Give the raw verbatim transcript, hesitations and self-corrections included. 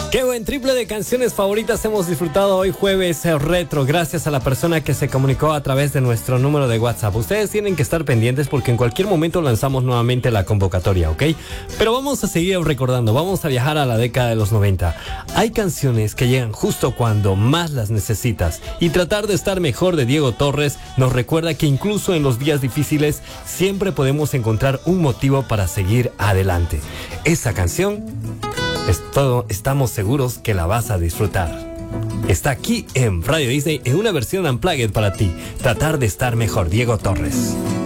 Qué buen triple de canciones favoritas hemos disfrutado hoy jueves retro, gracias a la persona que se comunicó a través de nuestro número de WhatsApp. Ustedes tienen que estar pendientes porque en cualquier momento lanzamos nuevamente la convocatoria, ¿ok? Pero vamos a seguir recordando, vamos a viajar a la década de los noventa. Hay canciones que llegan justo cuando más las necesitas, y Tratar de estar mejor de Diego Torres nos recuerda que incluso en los días difíciles siempre podemos encontrar un motivo para seguir adelante. Esa canción, es todo, estamos seguros que la vas a disfrutar. Está aquí en Radio Disney en una versión unplugged para ti. Tratar de estar mejor, Diego Torres.